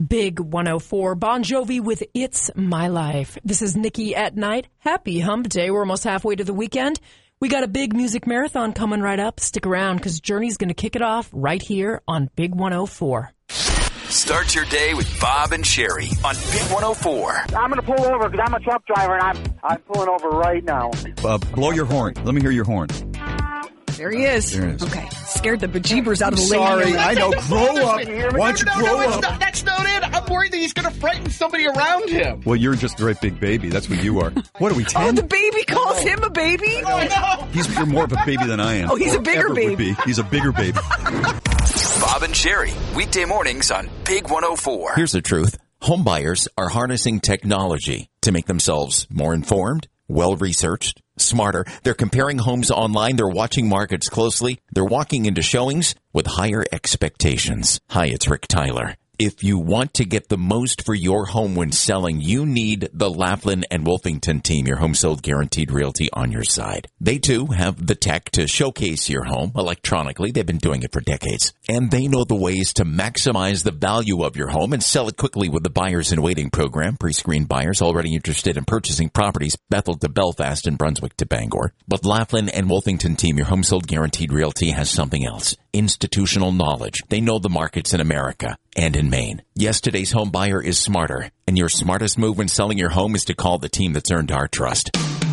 Big 104, Bon Jovi with It's My Life. This is Nikki at Night. Happy Hump Day. We're almost halfway to the weekend. We got a big music marathon coming right up. Stick around because Journey's going to kick it off right here on Big 104. Start your day with Bob and Sherry on Big 104. I'm going to pull over because I'm a truck driver and I'm pulling over right now. Blow your horn. Let me hear your horn. There he is. There he is. Okay. Scared the bejeebers out of the lady. Sorry, I know. Grow up. Why don't you grow up? That's not it. I'm worried that he's going to frighten somebody around him. Well, you're just a great big baby. That's what you are. What are we, 10? Oh, the baby calls him a baby? Oh, no. You're more of a baby than I am. Oh, he's a bigger Ever baby. would be. He's a bigger baby. Bob and Sherry, weekday mornings on Big 104. Here's the truth. Homebuyers are harnessing technology to make themselves more informed, well-researched, smarter. They're comparing homes online. They're watching markets closely. They're walking into showings with higher expectations. Hi, it's Rick Tyler. If you want to get the most for your home when selling, you need the Laughlin and Wolfington team, your home sold guaranteed realty on your side. They too have the tech to showcase your home electronically. They've been doing it for decades. And they know the ways to maximize the value of your home and sell it quickly with the Buyers in Waiting program. Pre-screened buyers already interested in purchasing properties, Bethel to Belfast and Brunswick to Bangor. But Laughlin and Wolfington team, your home sold guaranteed realty, has something else. Institutional knowledge. They know the markets in America and in Maine. Yes, today's home buyer is smarter, and your smartest move when selling your home is to call the team that's earned our trust.